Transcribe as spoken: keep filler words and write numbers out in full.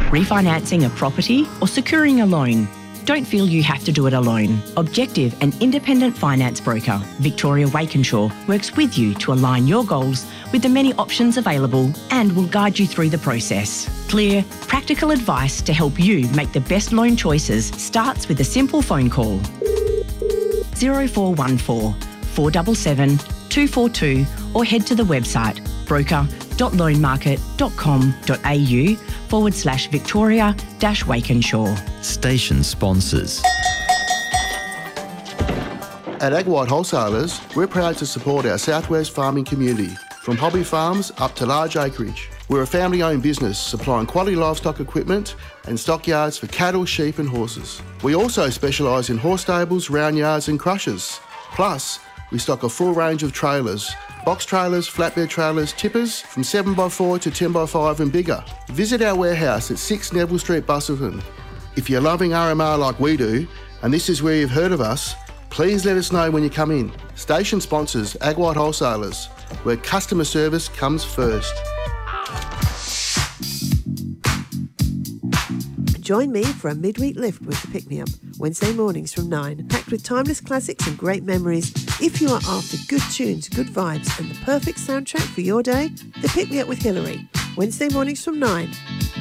refinancing a property or securing a loan. Don't feel you have to do it alone. Objective and independent finance broker Victoria Wakenshaw works with you to align your goals with the many options available and will guide you through the process. Clear, practical advice to help you make the best loan choices starts with a simple phone call. zero four one four, four seven seven, two four two or head to the website broker.loanmarket.com.au forward slash Victoria dash Wakenshaw. Station sponsors. At Ag White Wholesalers, we're proud to support our southwest farming community, from hobby farms up to large acreage. We're a family-owned business supplying quality livestock equipment and stockyards for cattle, sheep and horses. We also specialise in horse stables, round yards and crushers. Plus, we stock a full range of trailers, box trailers, flatbed trailers, tippers from seven by four to ten by five and bigger. Visit our warehouse at six Neville Street, Busselton. If you're loving R M R like we do, and this is where you've heard of us, please let us know when you come in. Station sponsors Ag White Wholesalers, where customer service comes first. Join me for a midweek lift with the Pick Me Up, Wednesday mornings from nine, packed with timeless classics and great memories. If you are after good tunes, good vibes and the perfect soundtrack for your day, the Pick Me Up with Hillary, Wednesday mornings from nine.